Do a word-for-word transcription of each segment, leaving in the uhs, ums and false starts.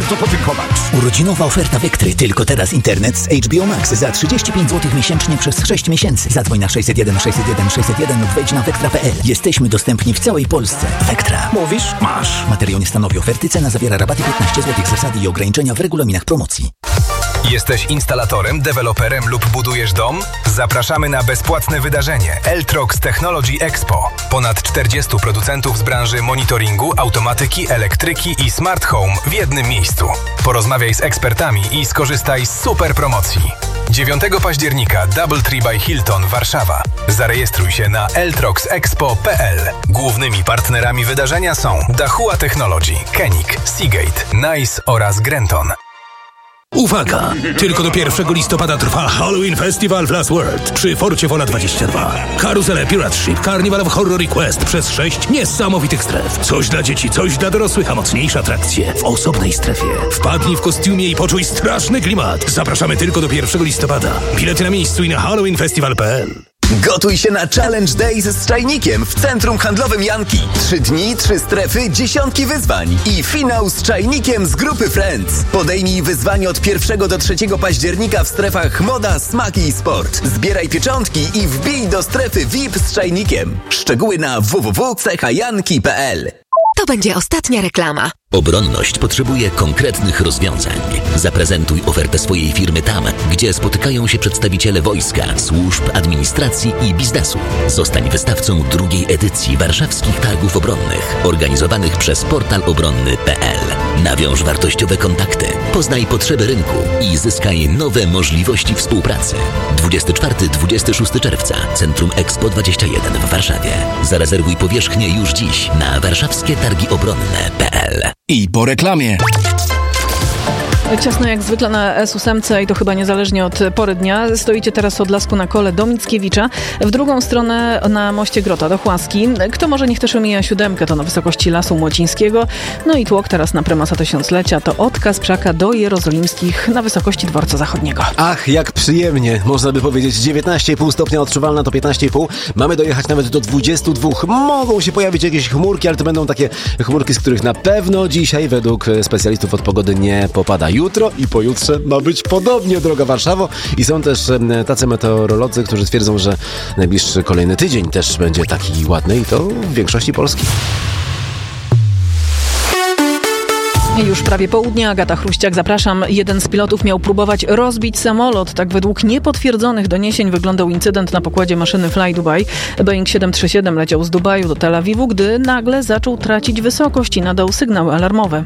bardzo podziękować. Urodzinowa oferta Vectry. Tylko teraz internet z H B O Max za trzydzieści pięć złotych miesięcznie przez sześć miesięcy. Zadzwoń na sześćset jeden sześćset jeden sześćset jeden lub wejdź na vectra kropka p l. Jesteśmy dostępni w całej Polsce. Vectra. Mówisz? Masz. Materiał nie stanowi oferty. Cena zawiera rabaty piętnaście złotych. Zasady i ograniczenia w regulaminach promocji. Jesteś instalatorem, deweloperem lub budujesz dom? Zapraszamy na bezpłatne wydarzenie Eltrox Technology Expo. Ponad czterdziestu producentów z branży monitoringu, automatyki, elektryki i smart home w jednym miejscu. Porozmawiaj z ekspertami i skorzystaj z super promocji. dziewiątego października Doubletree by Hilton Warszawa. Zarejestruj się na eltrox expo kropka p l. Głównymi partnerami wydarzenia są Dahua Technology, Koenig, Seagate, Nice oraz Grenton. Uwaga! Tylko do pierwszego listopada trwa Halloween Festival w Last World przy Forcie Wola dwadzieścia dwa. Karuzele, Pirate Ship, Carnival of Horror i Quest przez sześć niesamowitych stref. Coś dla dzieci, coś dla dorosłych, a mocniejsze atrakcje w osobnej strefie. Wpadnij w kostiumie i poczuj straszny klimat. Zapraszamy tylko do pierwszego listopada. Bilety na miejscu i na halloween festival kropka p l. Gotuj się na Challenge Days z Czajnikiem w Centrum Handlowym Janki. Trzy dni, trzy strefy, dziesiątki wyzwań i finał z Czajnikiem z grupy Friends. Podejmij wyzwanie od pierwszego do trzeciego października w strefach moda, smaki i sport. Zbieraj pieczątki i wbij do strefy V I P z Czajnikiem. Szczegóły na w w w kropka cecha janki kropka p l. To będzie ostatnia reklama. Obronność potrzebuje konkretnych rozwiązań. Zaprezentuj ofertę swojej firmy tam, gdzie spotykają się przedstawiciele wojska, służb, administracji i biznesu. Zostań wystawcą drugiej edycji warszawskich targów obronnych, organizowanych przez portal obronny kropka p l. Nawiąż wartościowe kontakty, poznaj potrzeby rynku i zyskaj nowe możliwości współpracy. dwudziestego czwartego do dwudziestego szóstego czerwca Centrum Expo dwadzieścia jeden w Warszawie. Zarezerwuj powierzchnię już dziś na warszawskie targi obronne kropka p l. I po reklamie. Ciasno jak zwykle na S osiem i to chyba niezależnie od pory dnia. Stoicie teraz od Lasku na Kole do Mickiewicza. W drugą stronę na moście Grota do Chłaski. Kto może niech też omija siódemkę, to na wysokości Lasu Młocińskiego. No i tłok teraz na prymasa tysiąclecia to od Kasprzaka do Jerozolimskich na wysokości Dworca Zachodniego. Ach, jak przyjemnie. Można by powiedzieć dziewiętnaście i pół stopnia odczuwalna to piętnaście i pół. Mamy dojechać nawet do dwudziestu dwóch. Mogą się pojawić jakieś chmurki, ale to będą takie chmurki, z których na pewno dzisiaj według specjalistów od pogody nie popada. Jutro i pojutrze ma być podobnie, droga Warszawo. I są też tacy meteorolodzy, którzy twierdzą, że najbliższy kolejny tydzień też będzie taki ładny i to w większości Polski. Już prawie południe, Agata Chruściak, zapraszam. Jeden z pilotów miał próbować rozbić samolot. Tak według niepotwierdzonych doniesień wyglądał incydent na pokładzie maszyny Fly Dubai. Boeing siedem trzy siedem leciał z Dubaju do Tel Awiwu, gdy nagle zaczął tracić wysokość i nadał sygnały alarmowe.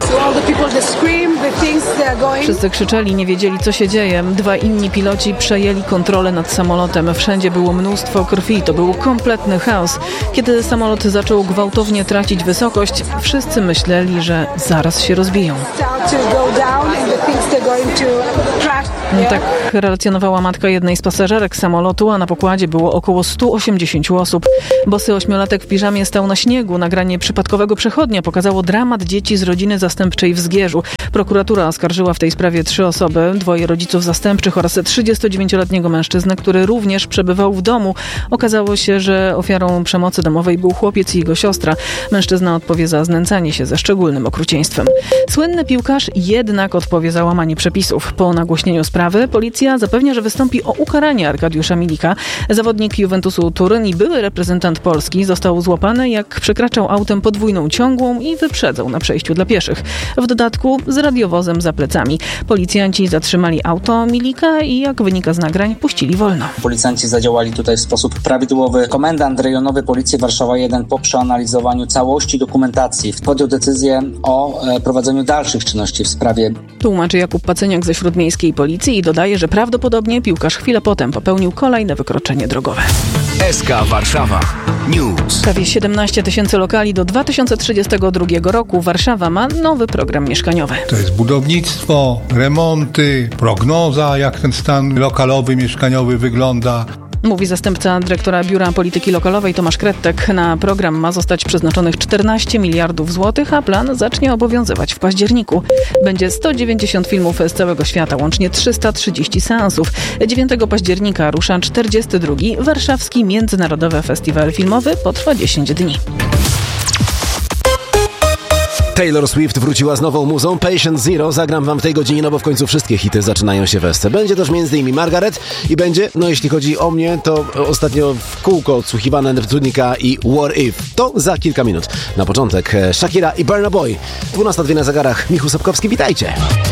Wszyscy krzyczeli, nie wiedzieli, co się dzieje. Dwa inni piloci przejęli kontrolę nad samolotem. Wszędzie było mnóstwo krwi. To był kompletny chaos. Kiedy samolot zaczął gwałtownie tracić wysokość, wszyscy myśleli, że zaraz się rozbije. Tak relacjonowała matka jednej z pasażerek samolotu, a na pokładzie było około stu osiemdziesięciu osób. Bosy ośmiolatek w piżamie stał na śniegu. Nagranie przypadkowego przechodnia pokazało dramat dzieci z rodziny zastępczej w Zgierzu. Prokuratura oskarżyła w tej sprawie trzy osoby, dwoje rodziców zastępczych oraz trzydziestodziewięcioletniego mężczyznę, który również przebywał w domu. Okazało się, że ofiarą przemocy domowej był chłopiec i jego siostra. Mężczyzna odpowie za znęcanie się ze szczególnym okrucieństwem. Słynny piłkarz jednak odpowie za łamanie przepisów. Po nagłośnieniu sprawy policja zapewnia, że wystąpi o ukaranie Arkadiusza Milika. Zawodnik Juventusu Turyn i były reprezentant Polski został złapany, jak przekraczał autem podwójną ciągłą i wyprzedzał na przejściu dla pieszych. W dodatku z radiowozem za plecami. Policjanci zatrzymali auto Milika i jak wynika z nagrań, puścili wolno. Policjanci zadziałali tutaj w sposób prawidłowy. Komendant rejonowy Policji Warszawa jeden po przeanalizowaniu całości dokumentacji podjął decyzję o e, prowadzeniu dalszych czynności w sprawie. Tłumaczy Jakub Pacyniak ze Śródmiejskiej Policji i dodaje, że prawdopodobnie piłkarz chwilę potem popełnił kolejne wykroczenie drogowe. S K Warszawa News. Prawie siedemnaście tysięcy lokali do dwa tysiące trzydziestego drugiego roku. Warszawa ma nowy program mieszkaniowy. To jest budownictwo, remonty, prognoza, jak ten stan lokalowy, mieszkaniowy wygląda. Mówi zastępca dyrektora Biura Polityki Lokalowej Tomasz Krettek. Na program ma zostać przeznaczonych czternaście miliardów złotych, a plan zacznie obowiązywać w październiku. Będzie sto dziewięćdziesiąt filmów z całego świata, łącznie trzysta trzydzieści seansów. dziewiątego października rusza czterdziesty drugi Warszawski Międzynarodowy Festiwal Filmowy. Potrwa dziesięć dni. Taylor Swift wróciła z nową muzą. Patient Zero zagram wam w tej godzinie, no bo w końcu wszystkie hity zaczynają się w Esce. Będzie też między innymi Margaret i będzie, no jeśli chodzi o mnie, to ostatnio w kółko odsłuchiwane Neptunika i What If. To za kilka minut. Na początek Shakira i Burna Boy. dwunasta dwie na zegarach. Michał Sapkowski, witajcie.